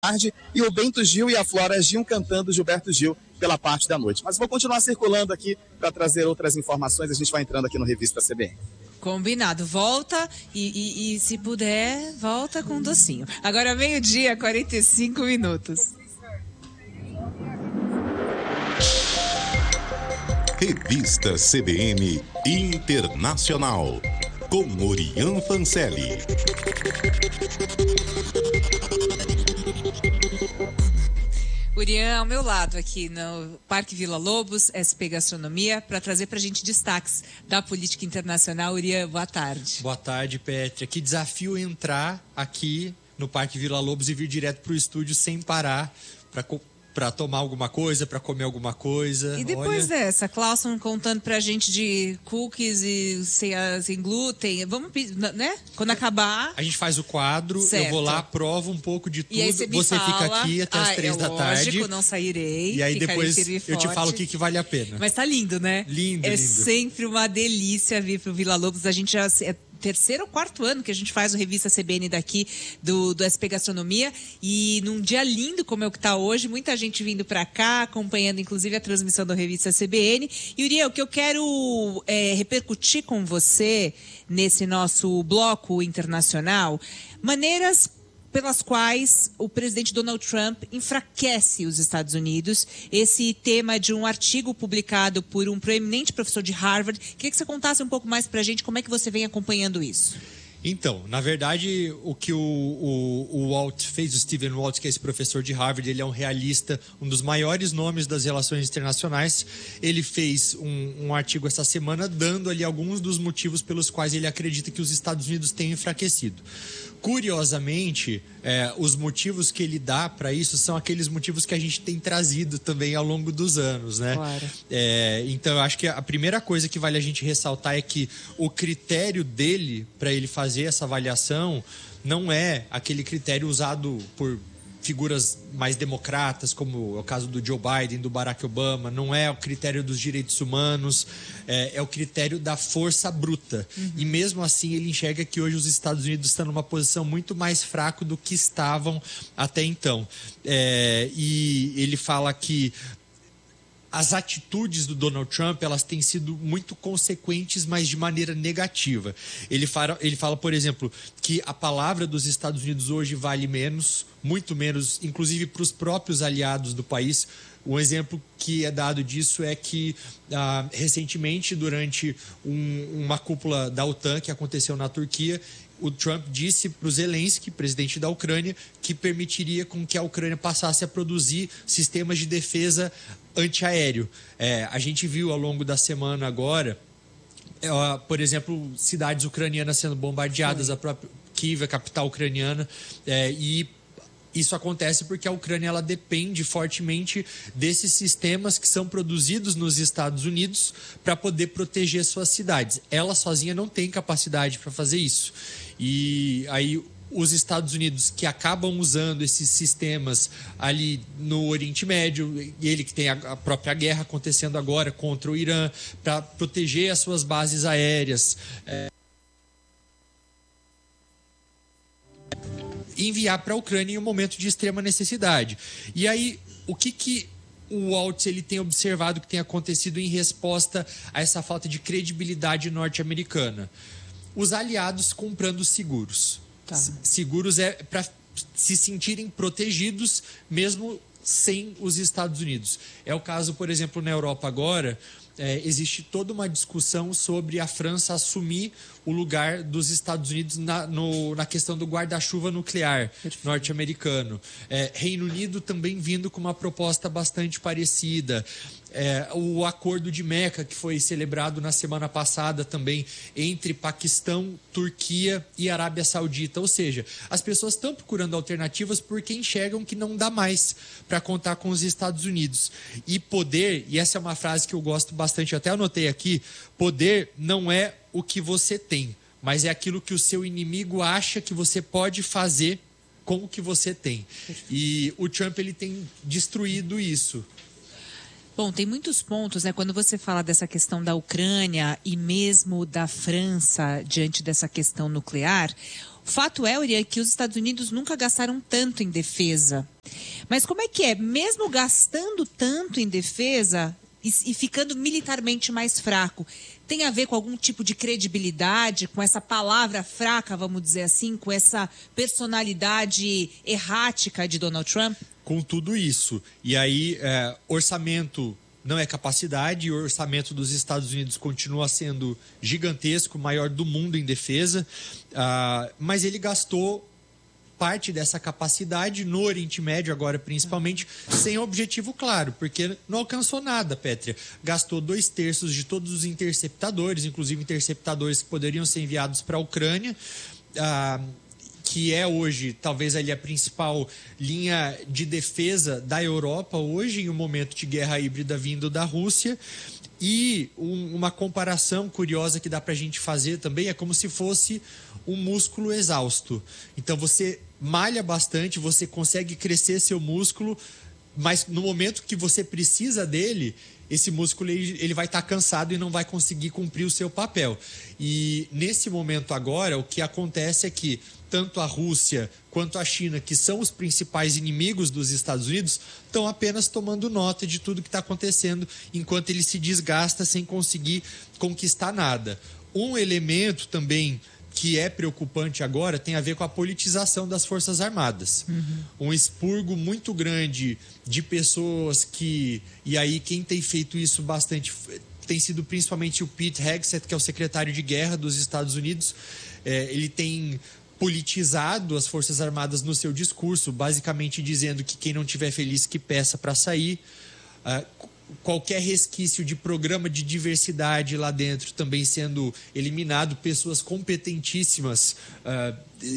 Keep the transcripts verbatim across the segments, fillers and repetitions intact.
tarde, e o Bento Gil e a Flora Gil cantando Gilberto Gil pela parte da noite. Mas vou continuar circulando aqui para trazer outras informações. A gente vai entrando aqui no Revista C B N. Combinado. Volta e, e, e se puder, volta com um docinho. Agora meio-dia, quarenta e cinco minutos. Revista C B N Internacional, com Orian Fancelli. Orian, ao meu lado aqui no Parque Vila Lobos, S P Gastronomia, para trazer para a gente destaques da política internacional. Orian, boa tarde. Boa tarde, Pétria. Que desafio entrar aqui no Parque Vila Lobos e vir direto para o estúdio sem parar para para tomar alguma coisa, para comer alguma coisa. E depois Olha... dessa, Clauson contando pra gente de cookies e sem, sem glúten, vamos, né? Quando acabar... A gente faz o quadro, certo. Eu vou lá, provo um pouco de tudo, e aí você, me você fala, fica aqui até ah, as três é da lógico, tarde. Lógico, não sairei. E aí depois eu te falo o que, que vale a pena. Mas tá lindo, né? Lindo, é lindo. É sempre uma delícia vir pro Vila Lobos. A gente já... É terceiro ou quarto ano que a gente faz o Revista C B N daqui do, do S P Gastronomia, e num dia lindo como é o que está hoje, muita gente vindo para cá, acompanhando inclusive a transmissão do Revista C B N. E Uriel, o que eu quero é, repercutir com você nesse nosso bloco internacional, maneiras pelas quais o presidente Donald Trump enfraquece os Estados Unidos. Esse tema de um artigo publicado por um proeminente professor de Harvard. Queria que você contasse um pouco mais para a gente como é que você vem acompanhando isso. Então, na verdade, o que o, o, o Walt fez, o Stephen Walt, que é esse professor de Harvard, ele é um realista, um dos maiores nomes das relações internacionais. Ele fez um, um artigo essa semana dando ali alguns dos motivos pelos quais ele acredita que os Estados Unidos têm enfraquecido. Curiosamente, é, os motivos que ele dá para isso são aqueles motivos que a gente tem trazido também ao longo dos anos, né? Claro. É, então, eu acho que a primeira coisa que vale a gente ressaltar é que o critério dele para ele fazer essa avaliação não é aquele critério usado por figuras mais democratas, como é o caso do Joe Biden, do Barack Obama. Não é o critério dos direitos humanos, é, é o critério da força bruta. Uhum. E mesmo assim ele enxerga que hoje os Estados Unidos estão numa posição muito mais fraca do que estavam até então. É, e ele fala que as atitudes do Donald Trump, elas têm sido muito consequentes, mas de maneira negativa. Ele fala, ele fala, por exemplo, que a palavra dos Estados Unidos hoje vale menos, muito menos, inclusive para os próprios aliados do país. Um exemplo que é dado disso é que, ah, recentemente, durante um, uma cúpula da OTAN que aconteceu na Turquia, o Trump disse para o Zelensky, presidente da Ucrânia, que permitiria com que a Ucrânia passasse a produzir sistemas de defesa antiaéreo. É, a gente viu ao longo da semana agora, é, por exemplo, cidades ucranianas sendo bombardeadas, Sim. a própria Kiev, a capital ucraniana, é, e isso acontece porque a Ucrânia ela depende fortemente desses sistemas que são produzidos nos Estados Unidos para poder proteger suas cidades. Ela sozinha não tem capacidade para fazer isso. E aí os Estados Unidos, que acabam usando esses sistemas ali no Oriente Médio, ele que tem a própria guerra acontecendo agora contra o Irã, para proteger as suas bases aéreas, é, enviar para a Ucrânia em um momento de extrema necessidade. E aí, o que que o Walt ele tem observado que tem acontecido em resposta a essa falta de credibilidade norte-americana? Os aliados comprando seguros. Tá. Seguros é para se sentirem protegidos mesmo sem os Estados Unidos. É o caso, por exemplo, na Europa agora. É, existe toda uma discussão sobre a França assumir o lugar dos Estados Unidos na, no, na questão do guarda-chuva nuclear norte-americano. É, Reino Unido também vindo com uma proposta bastante parecida. É, o acordo de Meca, que foi celebrado na semana passada também entre Paquistão, Turquia e Arábia Saudita. Ou seja, as pessoas estão procurando alternativas porque enxergam que não dá mais para contar com os Estados Unidos. E poder, e essa é uma frase que eu gosto bastante, eu até anotei aqui, poder não é o que você tem, mas é aquilo que o seu inimigo acha que você pode fazer com o que você tem. E o Trump ele tem destruído isso. Bom, tem muitos pontos, né? Quando você fala dessa questão da Ucrânia e mesmo da França diante dessa questão nuclear, fato é, Uriah, que os Estados Unidos nunca gastaram tanto em defesa. Mas como é que é? Mesmo gastando tanto em defesa e, e ficando militarmente mais fraco, tem a ver com algum tipo de credibilidade, com essa palavra fraca, vamos dizer assim, com essa personalidade errática de Donald Trump? Com tudo isso. E aí, é, orçamento não é capacidade, e o orçamento dos Estados Unidos continua sendo gigantesco, maior do mundo em defesa, uh, mas ele gastou parte dessa capacidade no Oriente Médio, agora principalmente, sem objetivo claro, porque não alcançou nada, Pétria. Gastou dois terços de todos os interceptadores, inclusive interceptadores que poderiam ser enviados para a Ucrânia, uh, que é hoje, talvez ali a principal linha de defesa da Europa hoje, em um momento de guerra híbrida vindo da Rússia. E um, uma comparação curiosa que dá para a gente fazer também é como se fosse um músculo exausto. Então você malha bastante, você consegue crescer seu músculo, mas no momento que você precisa dele, esse músculo ele, ele vai estar cansado e não vai conseguir cumprir o seu papel. E nesse momento agora, o que acontece é que tanto a Rússia quanto a China, que são os principais inimigos dos Estados Unidos, estão apenas tomando nota de tudo que está acontecendo, enquanto ele se desgasta sem conseguir conquistar nada. Um elemento também que é preocupante agora tem a ver com a politização das Forças Armadas. Uhum. Um expurgo muito grande de pessoas que... E aí quem tem feito isso bastante tem sido principalmente o Pete Hegseth, que é o secretário de guerra dos Estados Unidos. É, ele tem politizado as Forças Armadas no seu discurso, basicamente dizendo que quem não estiver feliz que peça para sair. Uh, qualquer resquício de programa de diversidade lá dentro também sendo eliminado, pessoas competentíssimas, uh,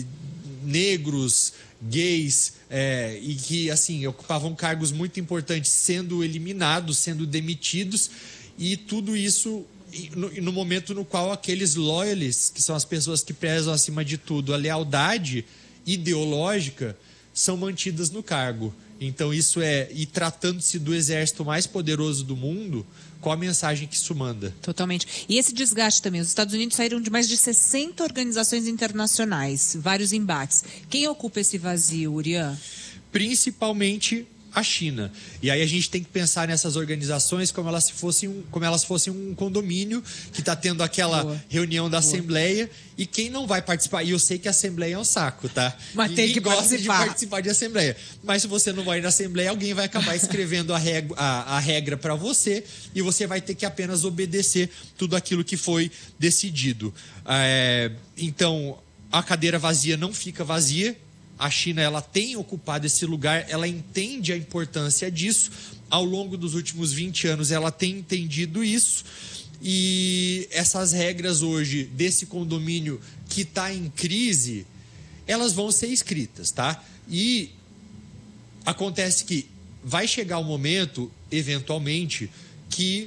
negros, gays, é, e que assim ocupavam cargos muito importantes sendo eliminados, sendo demitidos, e tudo isso no, no momento no qual aqueles loyalists, que são as pessoas que prezam acima de tudo a lealdade ideológica, são mantidas no cargo. Então isso é, e tratando-se do exército mais poderoso do mundo, qual a mensagem que isso manda? Totalmente. E esse desgaste também, os Estados Unidos saíram de mais de sessenta organizações internacionais, vários embates. Quem ocupa esse vazio, Uriah? Principalmente a China. E aí a gente tem que pensar nessas organizações como elas fossem um, como elas fossem um condomínio que está tendo aquela Boa. reunião da Boa. Assembleia, e quem não vai participar, e eu sei que a Assembleia é um saco, tá? Mas Ninguém tem que gosta participar. de participar de Assembleia. Mas se você não vai na Assembleia, alguém vai acabar escrevendo a regra, a, a regra para você, e você vai ter que apenas obedecer tudo aquilo que foi decidido. É, então, a cadeira vazia não fica vazia. A China ela tem ocupado esse lugar, ela entende a importância disso. Ao longo dos últimos vinte anos, ela tem entendido isso. E essas regras hoje desse condomínio que está em crise, elas vão ser escritas, tá? E acontece que vai chegar um momento, eventualmente, que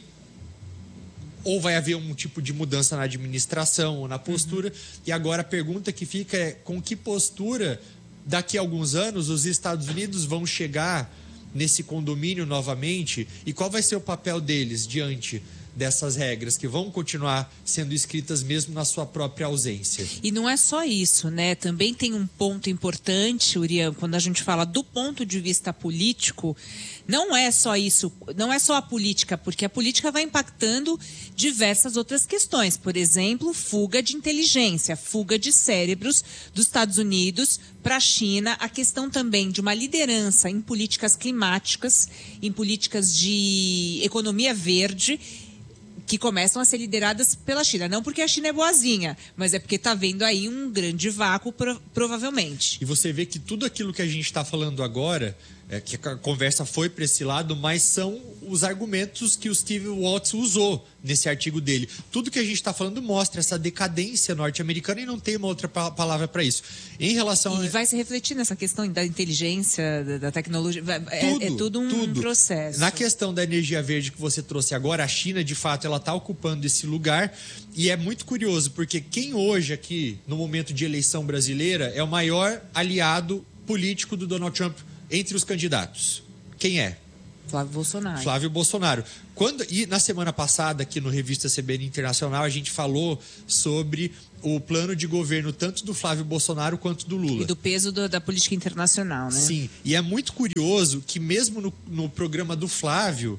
ou vai haver um tipo de mudança na administração ou na postura. Uhum. E agora a pergunta que fica é com que postura... Daqui a alguns anos, os Estados Unidos vão chegar nesse condomínio novamente, e qual vai ser o papel deles diante dessas regras que vão continuar sendo escritas mesmo na sua própria ausência? E não é só isso, né? Também tem um ponto importante, Uriah, quando a gente fala do ponto de vista político, não é só isso, não é só a política, porque a política vai impactando diversas outras questões. Por exemplo, fuga de inteligência, fuga de cérebros dos Estados Unidos para a China, a questão também de uma liderança em políticas climáticas, em políticas de economia verde, que começam a ser lideradas pela China. Não porque a China é boazinha, mas é porque está vendo aí um grande vácuo, pro, provavelmente. E você vê que tudo aquilo que a gente está falando agora, é, que a conversa foi para esse lado, mas são os argumentos que o Steve Watts usou nesse artigo dele. Tudo que a gente está falando mostra essa decadência norte-americana, e não tem uma outra pa- palavra para isso. Em relação e a... vai se refletir nessa questão da inteligência, da, da tecnologia. É tudo, é tudo um tudo. processo. Na questão da energia verde que você trouxe agora, a China, de fato, ela está ocupando esse lugar, e é muito curioso, porque quem hoje aqui, no momento de eleição brasileira, é o maior aliado político do Donald Trump entre os candidatos? Quem é? Flávio Bolsonaro. Flávio Bolsonaro. Quando, e na semana passada, aqui no Revista C B N Internacional, a gente falou sobre o plano de governo tanto do Flávio Bolsonaro quanto do Lula. E do peso do, da política internacional, né? Sim, e é muito curioso que mesmo no, no programa do Flávio,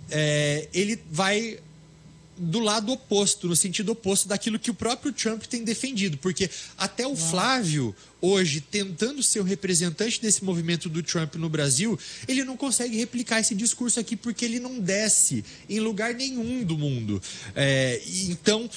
é, ele vai do lado oposto, no sentido oposto daquilo que o próprio Trump tem defendido, porque até o Flávio, hoje, tentando ser o representante desse movimento do Trump no Brasil, ele não consegue replicar esse discurso aqui porque ele não desce em lugar nenhum do mundo. É, então,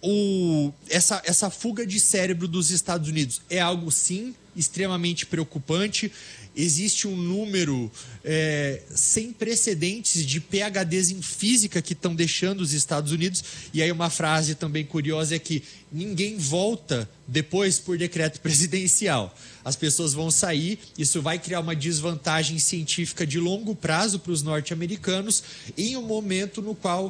o, essa, essa fuga de cérebro dos Estados Unidos é algo, sim, extremamente preocupante. Existe um número é, sem precedentes de P H Ds em física que estão deixando os Estados Unidos. E aí uma frase também curiosa é que ninguém volta depois por decreto presidencial. As pessoas vão sair, isso vai criar uma desvantagem científica de longo prazo para os norte-americanos em um momento no qual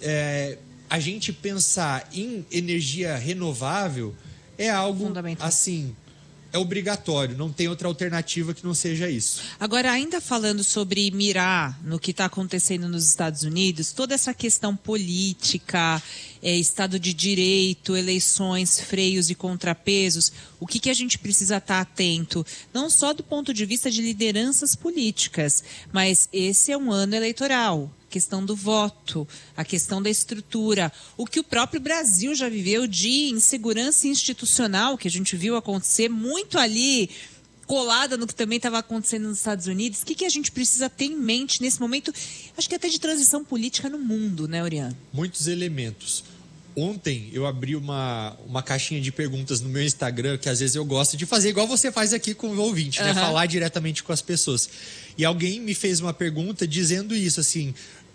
é, a gente pensar em energia renovável é algo assim... é obrigatório, não tem outra alternativa que não seja isso. Agora, ainda falando sobre mirar no que está acontecendo nos Estados Unidos, toda essa questão política, é, Estado de Direito, eleições, freios e contrapesos, o que, que a gente precisa estar atento? Não só do ponto de vista de lideranças políticas, mas esse é um ano eleitoral. A questão do voto, a questão da estrutura, o que o próprio Brasil já viveu de insegurança institucional, que a gente viu acontecer muito ali, colada no que também estava acontecendo nos Estados Unidos. O que, que a gente precisa ter em mente nesse momento, acho que até de transição política no mundo, né, Oriana? Muitos elementos. Ontem eu abri uma, uma caixinha de perguntas no meu Instagram, que às vezes eu gosto de fazer, igual você faz aqui com o ouvinte, né? Uhum. Falar diretamente com as pessoas. E alguém me fez uma pergunta dizendo isso, assim...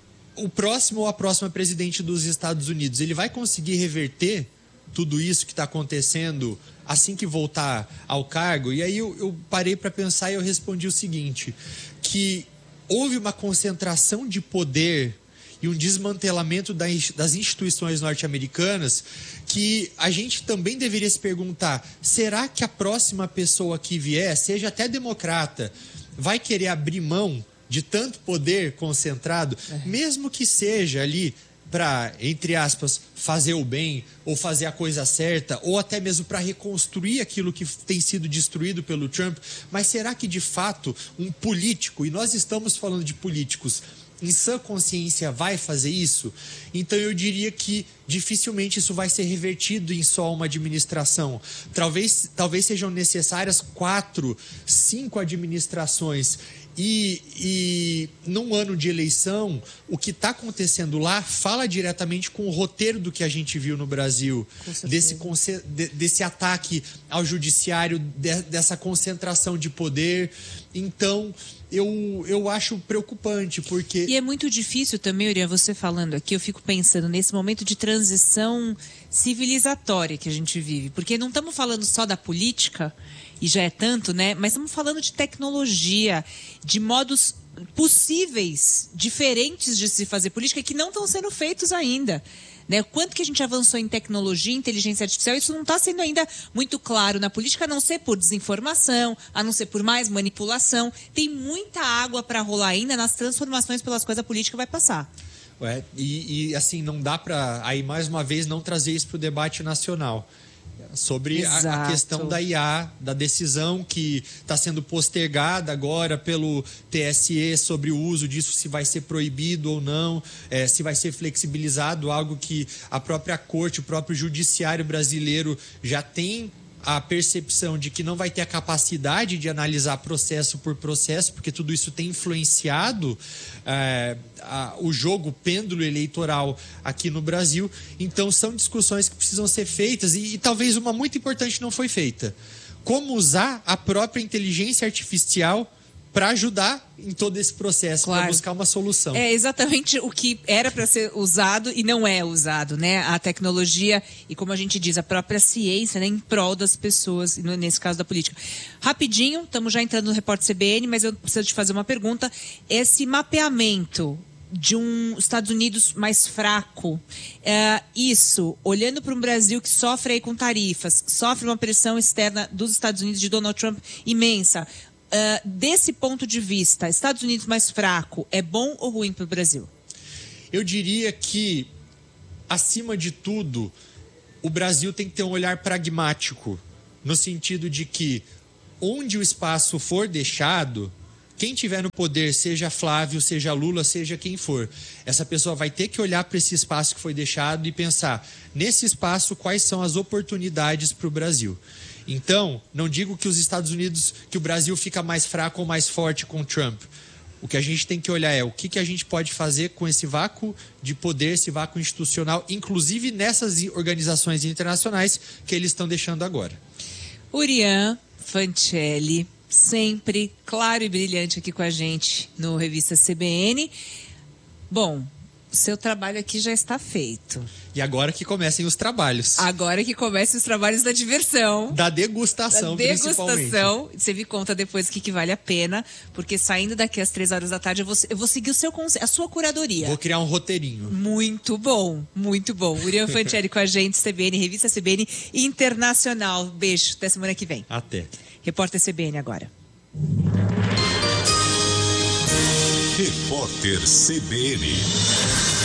o próximo ou a próxima presidente dos Estados Unidos, ele vai conseguir reverter tudo isso que está acontecendo assim que voltar ao cargo? E aí eu, eu parei para pensar e eu respondi o seguinte, que houve uma concentração de poder e um desmantelamento das instituições norte-americanas que a gente também deveria se perguntar, será que a próxima pessoa que vier, seja até democrata, vai querer abrir mão de tanto poder concentrado, é. mesmo que seja ali para, entre aspas, fazer o bem ou fazer a coisa certa, ou até mesmo para reconstruir aquilo que tem sido destruído pelo Trump. Mas será que, de fato, um político, e nós estamos falando de políticos, em sã consciência vai fazer isso? Então eu diria que dificilmente isso vai ser revertido em só uma administração. Talvez, talvez sejam necessárias quatro, cinco administrações. E, e num ano de eleição, o que está acontecendo lá fala diretamente com o roteiro do que a gente viu no Brasil, desse, desse ataque ao judiciário, de, dessa concentração de poder. Então, eu, eu acho preocupante, porque... E é muito difícil também, Urian, você falando aqui, eu fico pensando nesse momento de transição civilizatória que a gente vive, porque não estamos falando só da política, e já é tanto, né? Mas estamos falando de tecnologia, de modos possíveis, diferentes de se fazer política, que não estão sendo feitos ainda. Né? Quanto que a gente avançou em tecnologia, inteligência artificial, isso não está sendo ainda muito claro na política, a não ser por desinformação, a não ser por mais manipulação. Tem muita água para rolar ainda nas transformações pelas quais a política vai passar. Ué, e, e assim, não dá para, aí mais uma vez, não trazer isso para o debate nacional. Sobre a, a questão da I A, da decisão que está sendo postergada agora pelo T S E sobre o uso disso, se vai ser proibido ou não, é, se vai ser flexibilizado, algo que a própria corte, o próprio judiciário brasileiro já tem a percepção de que não vai ter a capacidade de analisar processo por processo, porque tudo isso tem influenciado é, a, o jogo pêndulo eleitoral aqui no Brasil. Então são discussões que precisam ser feitas e, e talvez uma muito importante não foi feita. Como usar a própria inteligência artificial para ajudar em todo esse processo, claro, para buscar uma solução. É exatamente o que era para ser usado e não é usado, né? A tecnologia e, como a gente diz, a própria ciência, né, em prol das pessoas, nesse caso da política. Rapidinho, estamos já entrando no Repórter C B N, mas eu preciso te fazer uma pergunta. Esse mapeamento de um Estados Unidos mais fraco, é, isso, olhando para um Brasil que sofre aí com tarifas, sofre uma pressão externa dos Estados Unidos de Donald Trump imensa, uh, desse ponto de vista, Estados Unidos mais fraco, é bom ou ruim para o Brasil? Eu diria que, acima de tudo, o Brasil tem que ter um olhar pragmático, no sentido de que, onde o espaço for deixado, quem tiver no poder, seja Flávio, seja Lula, seja quem for, essa pessoa vai ter que olhar para esse espaço que foi deixado e pensar, nesse espaço, quais são as oportunidades para o Brasil. Então, não digo que os Estados Unidos, que o Brasil fica mais fraco ou mais forte com Trump. O que a gente tem que olhar é o que, que a gente pode fazer com esse vácuo de poder, esse vácuo institucional, inclusive nessas organizações internacionais que eles estão deixando agora. Urian Fancelli, sempre claro e brilhante aqui com a gente no Revista C B N. Bom, o seu trabalho aqui já está feito. E agora que comecem os trabalhos. Agora que comecem os trabalhos da diversão. Da degustação, da degustação. principalmente. Você me conta depois o que, que vale a pena, porque saindo daqui às três horas da tarde, eu vou, eu vou seguir o seu, a sua curadoria. Vou criar um roteirinho. Muito bom, muito bom. Urian Fancelli com a gente, C B N, Revista C B N Internacional. Beijo, até semana que vem. Até. Repórter C B N agora. Repórter C B N.